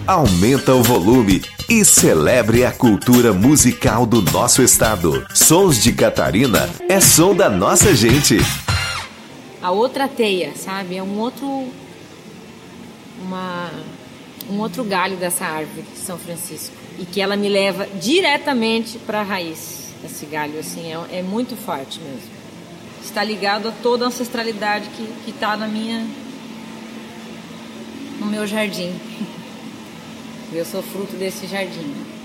Aumenta o volume e celebre a cultura musical do nosso estado. Sons de Catarina é som da nossa gente. A outra teia, sabe? É um outro galho dessa árvore de São Francisco. E que ela me leva diretamente para a raiz. Esse galho, assim, é muito forte mesmo. Está ligado a toda a ancestralidade que está no meu jardim. Eu sou fruto desse jardim.